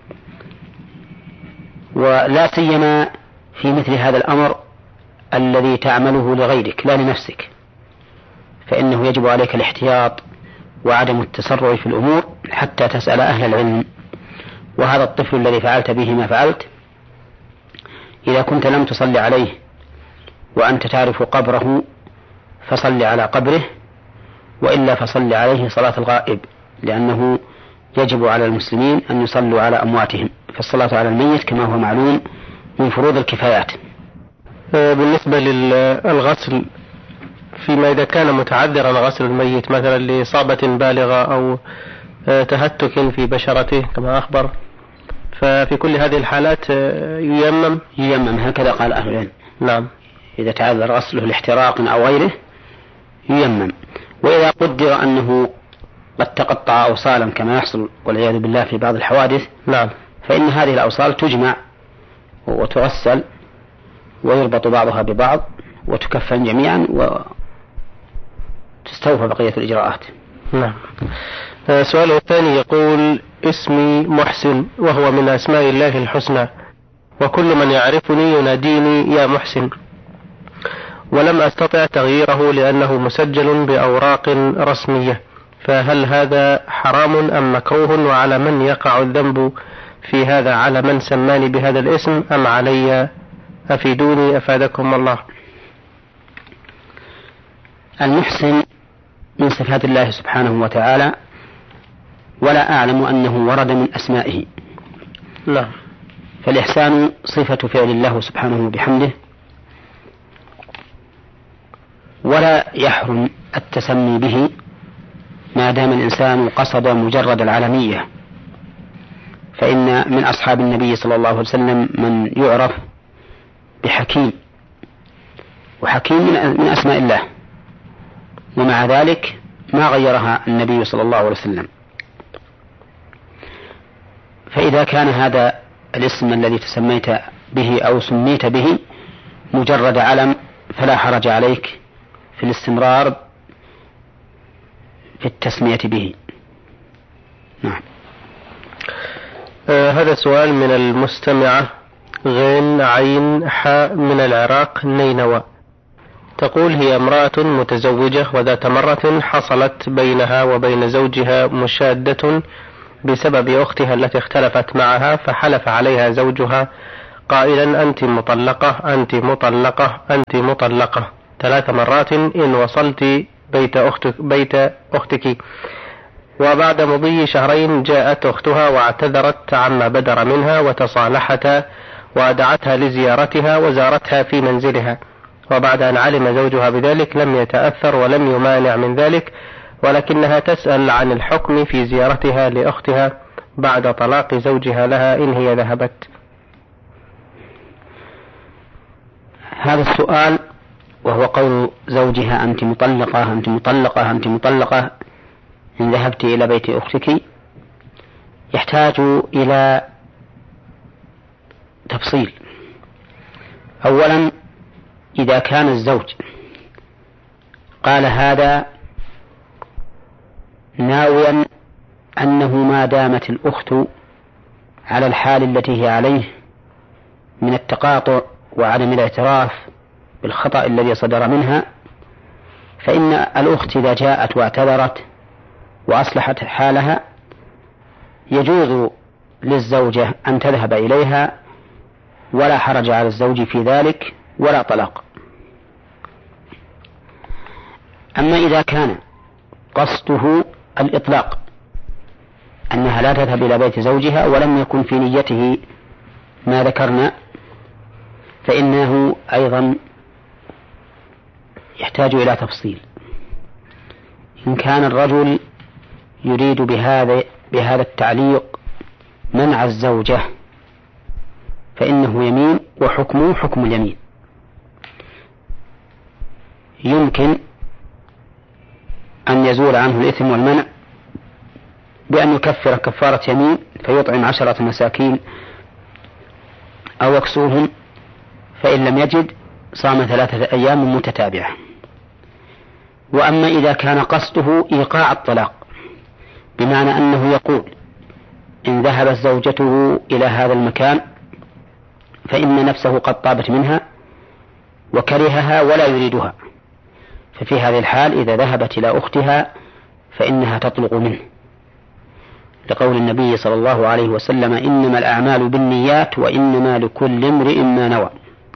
A: ولا سيما في مثل هذا الأمر الذي تعمله لغيرك لا لنفسك، فإنه يجب عليك الاحتياط وعدم التسرع في الأمور حتى تسأل أهل العلم. وهذا الطفل الذي فعلت به ما فعلت، إذا كنت لم تصلي عليه وأنت تعرف قبره فصل على قبره، وإلا فصل عليه صلاة الغائب، لأنه يجب على المسلمين أن يصلوا على أمواتهم، فالصلاة على الميت كما هو معلوم من فروض الكفايات.
B: بالنسبة للغسل، فيما إذا كان متعذرا غسل الميت مثلا لإصابة بالغة أو تهتك في بشرته كما أخبر، ففي كل هذه الحالات ييمم
A: ييمم هكذا قال أهل العلم.
B: نعم.
A: إذا تعذر غسله لاحتراق أو غيره ييمم. وإذا قدر أنه قد تقطع أوصالا كما يحصل والعياذ بالله في بعض الحوادث،
B: نعم،
A: فإن هذه الأوصال تجمع وتغسل ويربط بعضها ببعض وتكفن جميعا وتستوفى بقية الإجراءات.
B: نعم. سؤاله الثاني يقول: اسمي محسن وهو من أسماء الله الحسنى، وكل من يعرفني يناديني يا محسن، ولم أستطع تغييره لأنه مسجل بأوراق رسمية، فهل هذا حرام أم مكروه؟ وعلى من يقع الذنب في هذا؟ على من سماني بهذا الاسم أم علي؟ أفيدوني أفادكم الله.
A: المحسن من صفات الله سبحانه وتعالى، ولا أعلم أنه ورد من أسمائه.
B: لا.
A: فالإحسان صفة فعل الله سبحانه بحمده، ولا يحرم التسمي به ما دام الإنسان قصد مجرد العالمية، فإن من أصحاب النبي صلى الله عليه وسلم من يعرف بحكيم، وحكيم من أسماء الله، ومع ذلك ما غيرها النبي صلى الله عليه وسلم. فإذا كان هذا الاسم الذي تسميت به أو سميت به مجرد علم فلا حرج عليك في الاستمرار في التسمية به. نعم.
B: آه هذا سؤال من المستمعة غين عين حاء من العراق نينوى. تقول هي امرأة متزوجة وذات مرة حصلت بينها وبين زوجها مشادة بسبب أختها التي اختلفت معها، فحلف عليها زوجها قائلا أنت مطلقة أنت مطلقة أنت مطلقة ثلاث مرات إن وصلت بيت أختك, بيت أختك. وبعد مضي شهرين جاءت أختها واعتذرت عما بدر منها وتصالحتا ودعتها لزيارتها وزارتها في منزلها، وبعد أن علم زوجها بذلك لم يتأثر ولم يمانع من ذلك، ولكنها تسأل عن الحكم في زيارتها لأختها بعد طلاق زوجها لها إن هي ذهبت.
A: هذا السؤال وهو قول زوجها أنت مطلقة أنت مطلقة أنت مطلقة إن ذهبت إلى بيت أختك يحتاج إلى تفصيل. أولا، إذا كان الزوج قال هذا ناويا أنه ما دامت الأخت على الحال التي هي عليه من التقاطع وعدم الاعتراف بالخطأ الذي صدر منها، فإن الأخت إذا جاءت واعتذرت وأصلحت حالها يجوز للزوجة أن تذهب إليها ولا حرج على الزوج في ذلك ولا طلاق. أما إذا كان قصده الإطلاق أنها لا تذهب إلى بيت زوجها ولم يكن في نيته ما ذكرنا، فإنه أيضا يحتاج إلى تفصيل. إن كان الرجل يريد بهذا بهذا التعليق منع الزوجة فإنه يمين وحكمه حكم اليمين. يمكن أن يزول عنه الإثم والمنع بأن يكفر كفارة يمين فيطعم عشرة مساكين أو يكسوهم، فإن لم يجد صام ثلاثة أيام متتابعة. وأما إذا كان قصده إيقاع الطلاق بمعنى أنه يقول إن ذهبت زوجته إلى هذا المكان فإن نفسه قد طابت منها وكرهها ولا يريدها، ففي هذه الحال إذا ذهبت إلى أختها فإنها تطلق منه، لقول النبي صلى الله عليه وسلم إنما الأعمال بالنيات وإنما لكل امرئ ما نوى.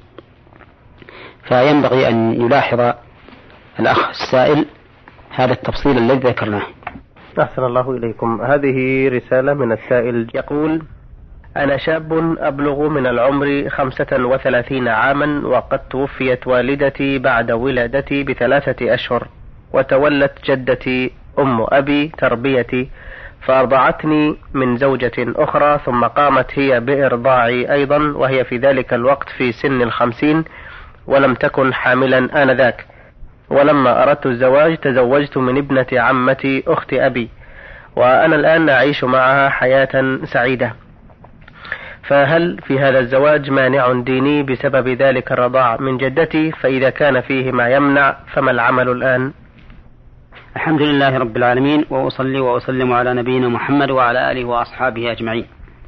A: فينبغي أن يلاحظ الأخ السائل هذا التفصيل الذي ذكرناه.
B: أحسن الله إليكم. هذه رسالة من السائل يقول: أنا شاب أبلغ من العمر خمسة وثلاثين عاما، وقد توفيت والدتي بعد ولادتي بثلاثة أشهر، وتولت جدتي أم أبي تربيتي فأرضعتني من زوجة أخرى، ثم قامت هي بإرضاعي أيضا وهي في ذلك الوقت في سن الخمسين ولم تكن حاملا آنذاك. ولما أردت الزواج تزوجت من ابنة عمتي أخت أبي، وأنا الآن أعيش معها حياة سعيدة، فهل في هذا الزواج مانع ديني بسبب ذلك الرضاع من جدتي؟ فإذا كان فيه ما يمنع فما العمل الآن؟
A: الحمد لله رب العالمين، وأصلي وأسلم على نبينا محمد وعلى آله وأصحابه أجمعين.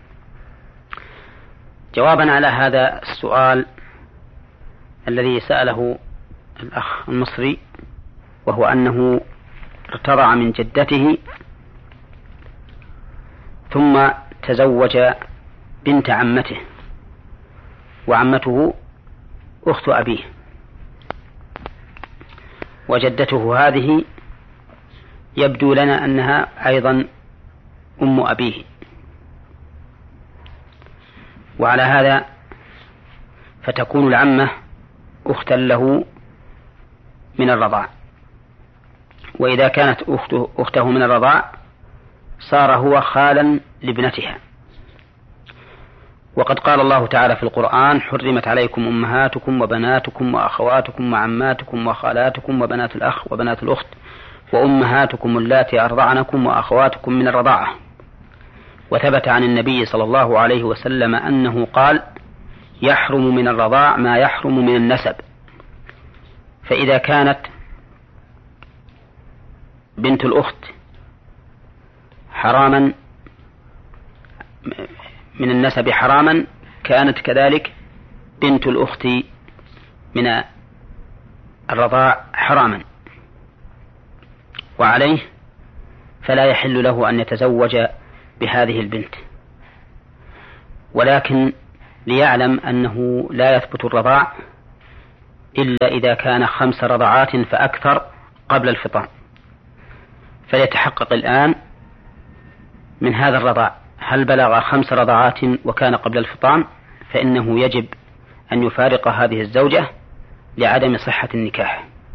A: جوابا على هذا السؤال الذي سأله الأخ المصري، وهو أنه ارتضع من جدته ثم تزوج بنت عمته، وعمته أخت أبيه، وجدته هذه يبدو لنا أنها أيضا أم أبيه، وعلى هذا فتكون العمة أختا له من الرضاع، وإذا كانت أخته, أخته من الرضاع صار هو خالا لابنتها. وقد قال الله تعالى في القرآن: حرمت عليكم أمهاتكم وبناتكم وأخواتكم وعماتكم وخالاتكم وبنات الأخ وبنات الأخت وأمهاتكم اللاتي أرضعنكم وأخواتكم من الرضاعة. وثبت عن النبي صلى الله عليه وسلم أنه قال: يحرم من الرضاع ما يحرم من النسب. فإذا كانت بنت الأخت حراما من النسب حراما كانت كذلك بنت الأخت من الرضاع حراما، وعليه فلا يحل له أن يتزوج بهذه البنت، ولكن ليعلم أنه لا يثبت الرضاع إلا إذا كان خمس رضعات فأكثر قبل الفطام، فليتحقق الآن من هذا الرضاع هل بلغ خمس رضعات وكان قبل الفطام، فإنه يجب أن يفارق هذه الزوجة لعدم صحة النكاح.